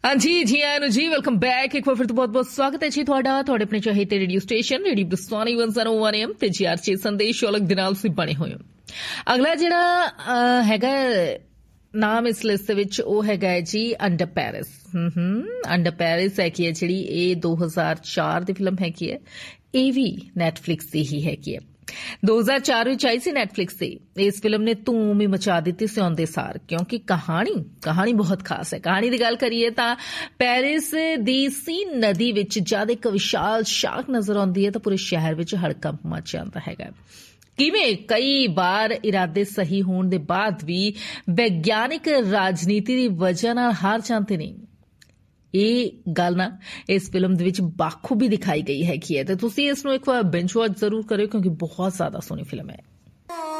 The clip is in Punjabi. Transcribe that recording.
हाँ जी आया नु जी वेलकम बैक एक बार फिर तो बहुत बहुत स्वागत है जी ਤੁਹਾਡਾ ਤੁਹਾਡੇ ਆਪਣੇ ਚਾਹੀਦੇ ਰੇਡੀਓ ਸਟੇਸ਼ਨ ਰੇਡੀਓ ਬਰਸਾਨੀ 101 AM ਤੇ GRC ਸੰਦੇਸ਼ ਸ਼ੋਲਕ ਦੇ ਨਾਲ ਤੁਸੀਂ ਬਣੇ ਹੋਏ ਹੋ। ਅਗਲਾ ਜਿਹੜਾ ਹੈਗਾ ਨਾਮ ਇਸ ਲਿਸਟ ਦੇ ਵਿੱਚ ਉਹ ਹੈਗਾ ਹੈ ਜੀ ਅੰਡਰ ਪੈਰਿਸ। ਅੰਡਰ ਪੈਰਿਸ ਹੈਗੀ ਹੈ ਜਿਹੜੀ ਇਹ 2004 ਦੀ ਫਿਲਮ ਹੈਗੀ ਹੈ। ਇਹ ਵੀ ਨੈਟਫਲਿਕਸ ਦੀ ਹੀ ਹੈਗੀ ਹੈ। 2004 ਵਿੱਚ ਆਈ ਸੀ ਨੈਟਫਲਿਕਸ ਤੇ। ਇਸ ਫਿਲਮ ਨੇ ਧੂਮ ਹੀ ਮਚਾ ਦਿੱਤੀ ਸੀ ਆਉਂਦੇ ਸਾਰ, ਕਿਉਂਕਿ ਕਹਾਣੀ ਬਹੁਤ ਖਾਸ ਹੈ। ਕਹਾਣੀ ਦੀ ਗੱਲ ਕਰੀਏ ਤਾਂ ਪੈਰਿਸ ਦੀ ਸੀਨ ਨਦੀ ਵਿੱਚ ਜਦ ਇੱਕ ਵਿਸ਼ਾਲ ਸ਼ਾਰਕ ਨਜ਼ਰ ਆਉਂਦੀ ਹੈ ਤਾਂ ਪੂਰੇ ਸ਼ਹਿਰ ਵਿੱਚ ਹੜਕੰਪ ਮਚ ਜਾਂਦਾ ਹੈਗਾ। ਕਿਵੇਂ ਕਈ ਵਾਰ ਇਰਾਦੇ ਸਹੀ ਹੋਣ ਦੇ ਬਾਅਦ ਵੀ ਵਿਗਿਆਨਿਕ ਰਾਜਨੀਤੀ ਦੀ ਵਜ੍ਹਾ ਨਾਲ ਹਾਰ ਜਾਂਦੇ ਨੇ। ਇਹ ਗੱਲ ਨਾ ਇਸ ਫਿਲਮ ਦੇ ਵਿੱਚ ਬਾਖੂਬੀ ਦਿਖਾਈ ਗਈ ਹੈਗੀ ਹੈ ਤੇ ਤੁਸੀਂ ਇਸ ਨੂੰ ਇੱਕ ਵਾਰ ਬਿੰਜ ਵਾਚ ਜ਼ਰੂਰ ਕਰਿਓ, ਕਿਉਂਕਿ ਬਹੁਤ ਜ਼ਿਆਦਾ ਸੋਹਣੀ ਫਿਲਮ ਹੈ।